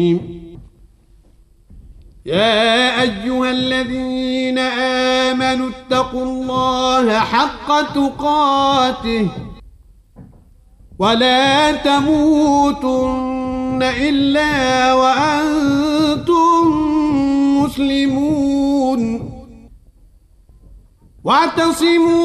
يا أيها الذين آمنوا اتقوا الله حق تقاته ولا تموتن إلا وأنتم مسلمون واعتصموا